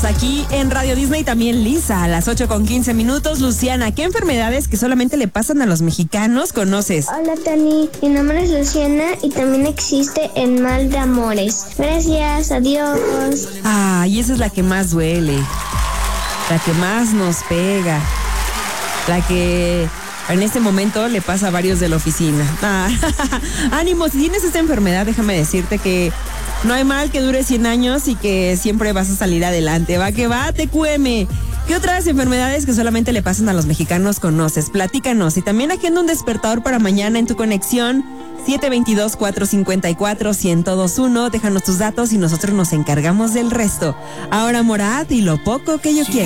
estamos aquí en Radio Disney, también Lisa, a las 8:15. Luciana, ¿qué enfermedades que solamente le pasan a los mexicanos conoces? Hola, Tani, mi nombre es Luciana y también existe el mal de amores. Gracias, adiós. Y esa es la que más duele, la que más nos pega, la que en este momento le pasa a varios de la oficina. Ánimo, si tienes esta enfermedad, déjame decirte que no hay mal que dure 100 años y que siempre vas a salir adelante. Va que va, TQM. ¿Qué otras enfermedades que solamente le pasan a los mexicanos conoces? Platícanos. Y también agenda un despertador para mañana en tu conexión 722-454-1021. Déjanos tus datos y nosotros nos encargamos del resto. Ahora Morat y Lo Poco que Yo Quiero.